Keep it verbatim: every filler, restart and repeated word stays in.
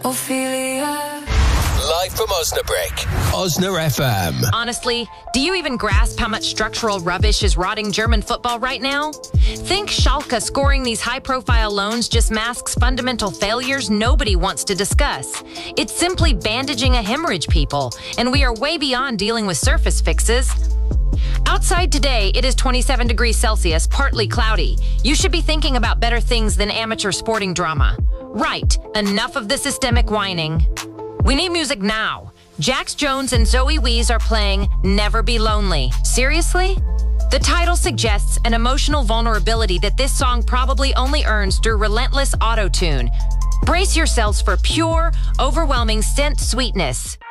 Ophelia. Live from Osnabrück, Osna F M. Honestly, do you even grasp how much structural rubbish is rotting German football right now? Think Schalke scoring these high-profile loans just masks fundamental failures nobody wants to discuss. It's simply bandaging a hemorrhage, people, and we are way beyond dealing with surface fixes. Outside today, it is twenty-seven degrees Celsius, partly cloudy. You should be thinking about better things than amateur sporting drama. Right, enough of the systemic whining. We need music now. Jax Jones and Zoe Wees are playing Never Be Lonely. Seriously? The title suggests an emotional vulnerability that this song probably only earns through relentless auto-tune. Brace yourselves for pure, overwhelming synth sweetness.